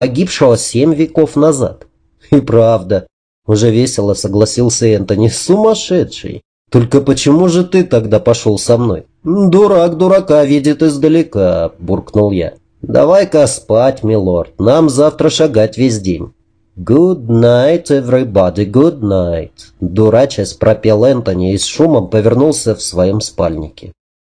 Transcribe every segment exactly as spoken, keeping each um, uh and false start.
погибшего семь веков назад. И правда, уже весело согласился Энтони, сумасшедший. Только почему же ты тогда пошел со мной? Дурак дурака видит издалека, буркнул я. Давай-ка спать, милорд, нам завтра шагать весь день. Good night, everybody, good night. Дурачась пропел Энтони и с шумом повернулся в своем спальнике.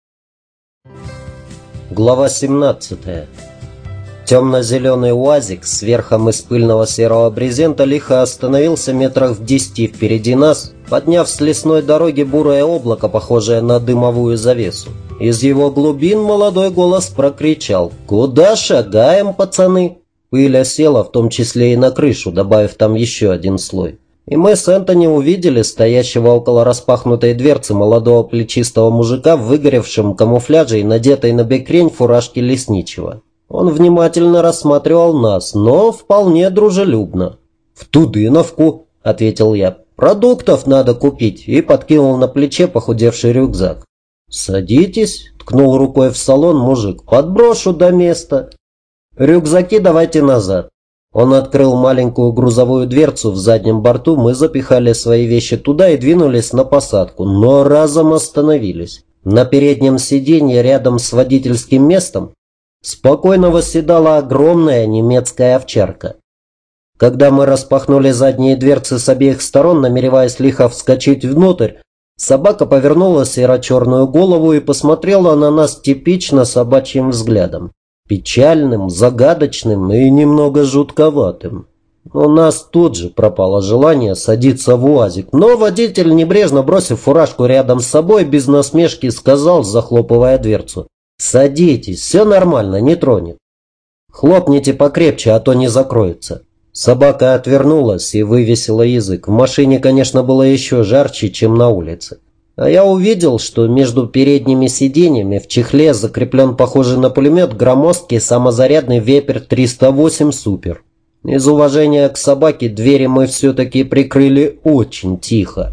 Глава семнадцатая. Темно-зеленый УАЗик с верхом из пыльного серого брезента лихо остановился метрах в десяти впереди нас, подняв с лесной дороги бурое облако, похожее на дымовую завесу. Из его глубин молодой голос прокричал: «Куда шагаем, пацаны?» Пыль осела в том числе и на крышу, добавив там еще один слой. И мы с Энтони увидели стоящего около распахнутой дверцы молодого плечистого мужика в выгоревшем камуфляже и надетой на бекрень фуражке лесничего. Он внимательно рассматривал нас, но вполне дружелюбно. «В Тудыновку», — ответил я. «Продуктов надо купить», и подкинул на плече похудевший рюкзак. «Садитесь», — ткнул рукой в салон мужик, — «подброшу до места». «Рюкзаки давайте назад». Он открыл маленькую грузовую дверцу в заднем борту, мы запихали свои вещи туда и двинулись на посадку, но разом остановились. На переднем сиденье рядом с водительским местом спокойно восседала огромная немецкая овчарка. Когда мы распахнули задние дверцы с обеих сторон, намереваясь лихо вскочить внутрь, собака повернула серо-черную голову и посмотрела на нас типично собачьим взглядом. Печальным, загадочным и немного жутковатым. У нас тут же пропало желание садиться в УАЗик, но водитель, небрежно бросив фуражку рядом с собой, без насмешки сказал, захлопывая дверцу: «Садитесь, все нормально, не тронет. Хлопните покрепче, а то не закроется». Собака отвернулась и вывесила язык. В машине, конечно, было еще жарче, чем на улице. А я увидел, что между передними сиденьями в чехле закреплен похожий на пулемет громоздкий самозарядный Вепер триста восемь Супер. Из уважения к собаке двери мы все-таки прикрыли очень тихо.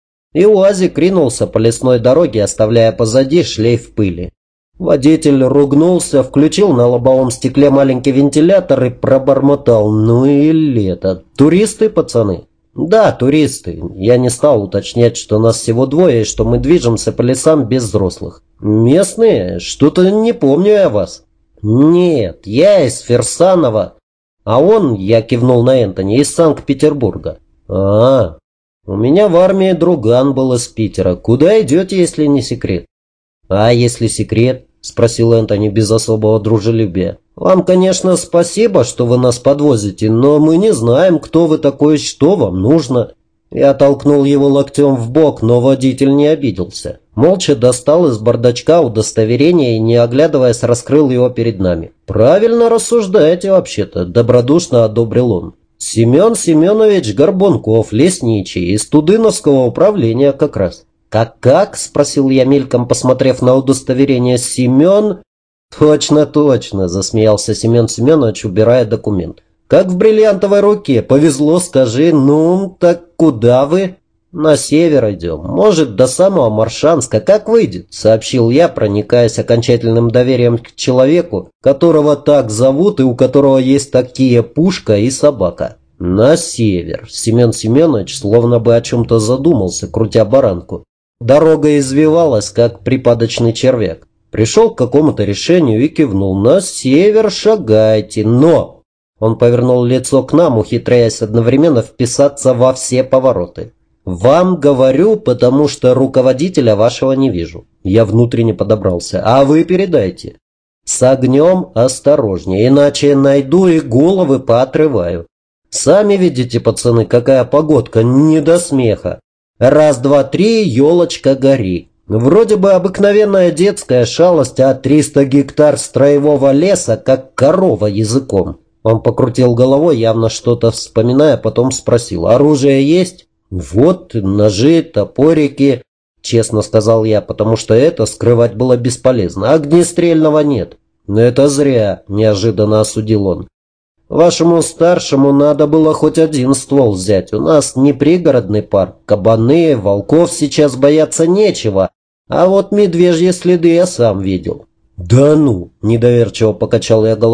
И УАЗик ринулся по лесной дороге, оставляя позади шлейф пыли. Водитель ругнулся, включил на лобовом стекле маленький вентилятор и пробормотал: «Ну и лето. Туристы, пацаны?» «Да, туристы. Я не стал уточнять, что нас всего двое и что мы движемся по лесам без взрослых. Местные? Что-то не помню я вас». «Нет, я из Ферсанова, а он, я кивнул на Энтони, из Санкт-Петербурга». «А, у меня в армии друган был из Питера. Куда идете, если не секрет?» «А если секрет?» — спросил Энтони без особого дружелюбия. «Вам, конечно, спасибо, что вы нас подвозите, но мы не знаем, кто вы такой и что вам нужно». Я толкнул его локтем в бок, но водитель не обиделся. Молча достал из бардачка удостоверение и, не оглядываясь, раскрыл его перед нами. «Правильно рассуждаете вообще-то», — добродушно одобрил он. «Семен Семенович Горбунков, лесничий, из Тудыновского управления как раз». «Как-как?» — спросил я мельком, посмотрев на удостоверение. «Семен?» «Точно, точно», — засмеялся Семен Семенович, убирая документ. «Как в бриллиантовой руке. Повезло, скажи. Ну, так куда вы?» «На север идем. Может, до самого Моршанска. Как выйдет?» — сообщил я, проникаясь окончательным доверием к человеку, которого так зовут и у которого есть такие пушка и собака. «На север». Семен Семенович словно бы о чем-то задумался, крутя баранку. Дорога извивалась, как припадочный червяк. Пришел к какому-то решению и кивнул. «На север шагайте, но...» Он повернул лицо к нам, ухитряясь одновременно вписаться во все повороты. «Вам говорю, потому что руководителя вашего не вижу». Я внутренне подобрался. «А вы передайте. С огнем осторожнее, иначе найду и головы поотрываю. Сами видите, пацаны, какая погодка, не до смеха. Раз, два, три, елочка, гори. Вроде бы обыкновенная детская шалость, а триста гектар строевого леса, как корова языком». Он покрутил головой, явно что-то вспоминая, потом спросил: «Оружие есть?» «Вот, ножи, топорики», — честно сказал я, потому что это скрывать было бесполезно. «Огнестрельного нет». «Это зря», — неожиданно осудил он. «Вашему старшему надо было хоть один ствол взять. У нас не пригородный парк. Кабаны, волков сейчас бояться нечего. А вот медвежьи следы я сам видел». «Да ну!» – недоверчиво покачал я головой.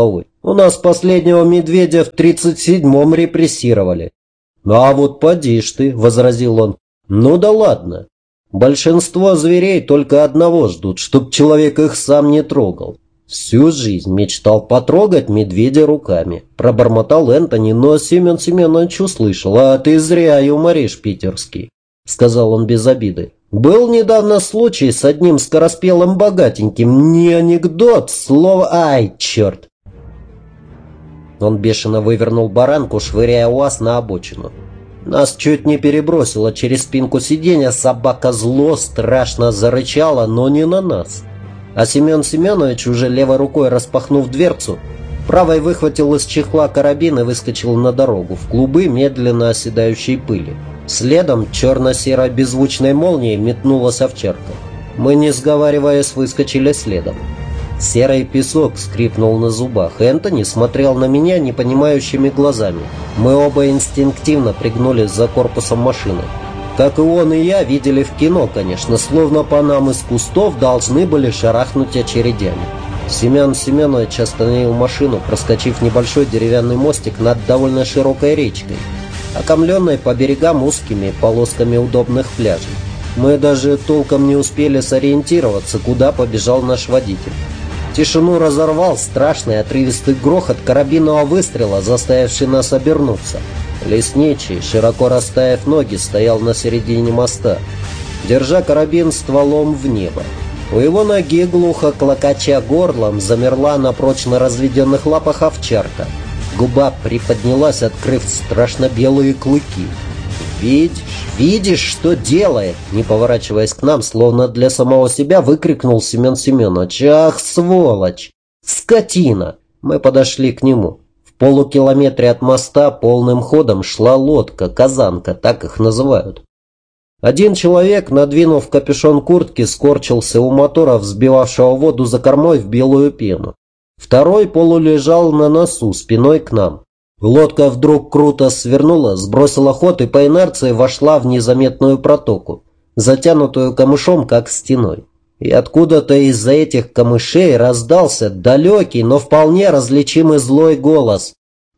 У нас последнего медведя в тридцать седьмом репрессировали». «А вот поди ж ты», — возразил он. «Ну да ладно. Большинство зверей только одного ждут, чтоб человек их сам не трогал. Всю жизнь мечтал потрогать медведя руками», — пробормотал Энтони, но Семен Семенович услышал. «А ты зря юморишь, питерский», — сказал он без обиды. «Был недавно случай с одним скороспелым богатеньким. Не анекдот, слово... Ай, черт!» Он бешено вывернул баранку, швыряя УАЗ на обочину. Нас чуть не перебросило через спинку сиденья, собака зло страшно зарычала, но не на нас. А Семен Семенович, уже левой рукой распахнув дверцу, правой выхватил из чехла карабин и выскочил на дорогу в клубы медленно оседающей пыли. Следом черно-серой беззвучной молнией метнулась овчарка. Мы, не сговариваясь, выскочили следом. Серый песок скрипнул на зубах. Энтони смотрел на меня непонимающими глазами. Мы оба инстинктивно пригнулись за корпусом машины. Как и он и я видели в кино, конечно, словно по нам из кустов должны были шарахнуть очередями. Семен Семенович остановил машину, проскочив небольшой деревянный мостик над довольно широкой речкой, окомленной по берегам узкими полосками удобных пляжей. Мы даже толком не успели сориентироваться, куда побежал наш водитель. Тишину разорвал страшный отрывистый грохот карабинного выстрела, заставивший нас обернуться. Лесничий, широко расставив ноги, стоял на середине моста, держа карабин стволом в небо. У его ноги, глухо клокоча горлом, замерла на прочно разведенных лапах овчарка. Губа приподнялась, открыв страшно белые клыки. «Видишь, видишь, что делает?» Не поворачиваясь к нам, словно для самого себя, выкрикнул Семен Семенович. «Ах, сволочь! Скотина!» Мы подошли к нему. В полукилометре от моста полным ходом шла лодка, казанка, так их называют. Один человек, надвинув капюшон куртки, скорчился у мотора, взбивавшего воду за кормой в белую пену. Второй полулежал на носу, спиной к нам. Лодка вдруг круто свернула, сбросила ход и по инерции вошла в незаметную протоку, затянутую камышом, как стеной. И откуда-то из-за этих камышей раздался далекий, но вполне различимый злой голос.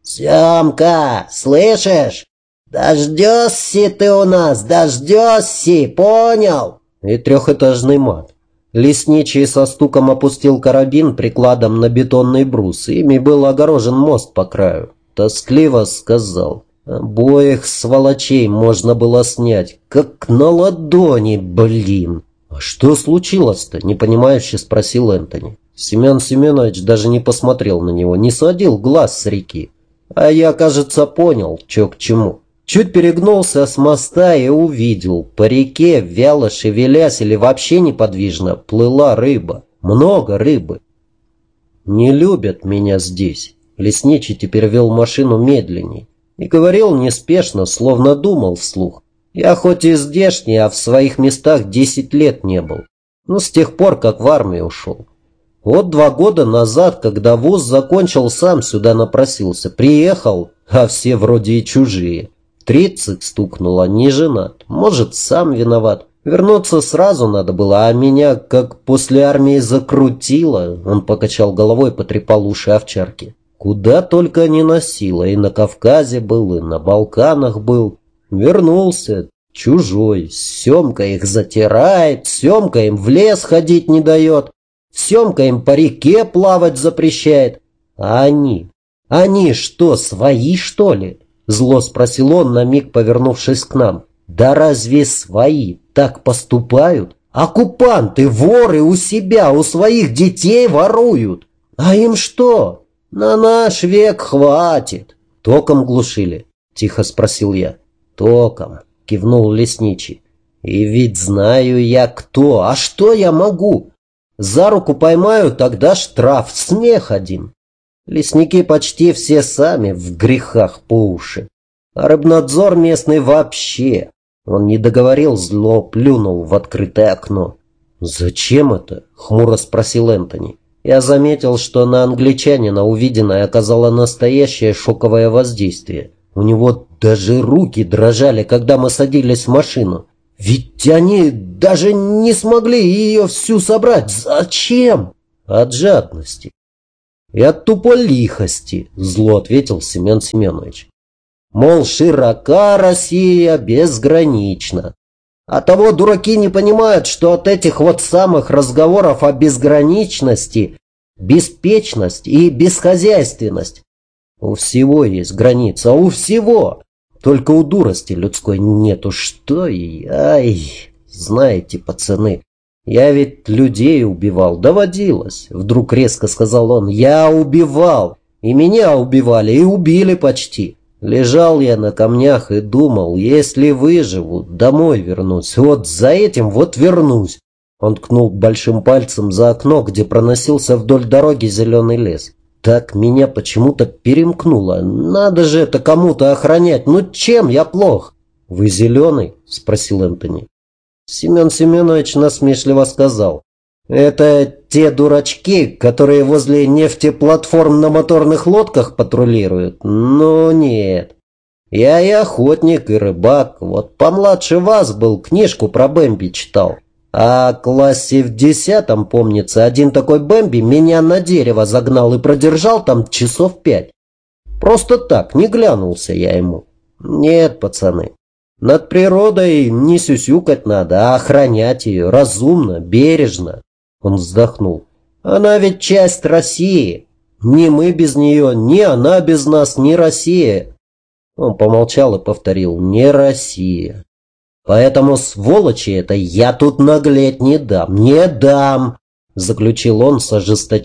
«Семка, слышишь? Дождешься ты у нас, дождешься, понял?» И трехэтажный мат. Лесничий со стуком опустил карабин прикладом на бетонный брус. Ими был огорожен мост по краю. Тоскливо сказал. Обоих сволочей можно было снять, как на ладони, блин. «А что случилось-то?» — непонимающе спросил Энтони. Семен Семенович даже не посмотрел на него, не сводил глаз с реки. А я, кажется, понял, чё к чему. Чуть перегнулся с моста и увидел. По реке, вяло шевелясь или вообще неподвижно, плыла рыба. Много рыбы. «Не любят меня здесь». Лесничий теперь вел машину медленней и говорил неспешно, словно думал вслух. «Я хоть и здешний, а в своих местах десять лет не был. Ну, с тех пор, как в армию ушел. Вот два года назад, когда вуз закончил, сам сюда напросился. Приехал, а все вроде и чужие. Тридцать стукнуло, не женат. Может, сам виноват. Вернуться сразу надо было, а меня как после армии закрутило». Он покачал головой, потрепал уши овчарки. «Куда только не носило. И на Кавказе был, и на Балканах был. Вернулся. Чужой. Семка их затирает, Семка им в лес ходить не дает. Семка им по реке плавать запрещает. А они? Они что, свои, что ли?» Зло спросил он, на миг повернувшись к нам. «Да разве свои так поступают? Оккупанты, воры у себя, у своих детей воруют. А им что? На наш век хватит». «Током глушили?» — тихо спросил я. «Током», — кивнул лесничий. «И ведь знаю я кто. А что я могу? За руку поймаю, тогда штраф, смех один. Лесники почти все сами в грехах по уши. А рыбнадзор местный вообще». Он не договорил, зло плюнул в открытое окно. «Зачем это?» — хмуро спросил Энтони. Я заметил, что на англичанина увиденное оказало настоящее шоковое воздействие. У него даже руки дрожали, когда мы садились в машину. Ведь они даже не смогли ее всю собрать. Зачем? От жадности. И от туполихости, зло ответил Семен Семенович. Мол, широка Россия, безгранична. А того дураки не понимают, что от этих вот самых разговоров о безграничности беспечность и бесхозяйственность. У всего есть граница, у всего. Только у дурости людской нету. Что и... Ай, знаете, пацаны, я ведь людей убивал, доводилось. Вдруг резко сказал он. Я убивал. И меня убивали, и убили почти. Лежал я на камнях и думал, если выживу, домой вернусь. Вот за этим вот вернусь. Он ткнул большим пальцем за окно, где проносился вдоль дороги зеленый лес. Так меня почему-то перемкнуло. Надо же это кому-то охранять. Ну чем я плох? Вы зеленый? Спросил Энтони. Семен Семенович насмешливо сказал. Это те дурачки, которые возле нефтеплатформ на моторных лодках патрулируют? Ну нет. Я и охотник, и рыбак. Вот помладше вас был, книжку про Бэмби читал. А в классе в десятом, помнится, один такой Бэмби меня на дерево загнал и продержал там часов пять. Просто так, не глянулся я ему. Нет, пацаны, над природой не сюсюкать надо, а охранять ее разумно, бережно. Он вздохнул. Она ведь часть России. Ни мы без нее, ни она без нас, ни Россия. Он помолчал и повторил. Не Россия. Поэтому, сволочи это, я тут наглеть не дам, не дам, заключил он с ожесточением.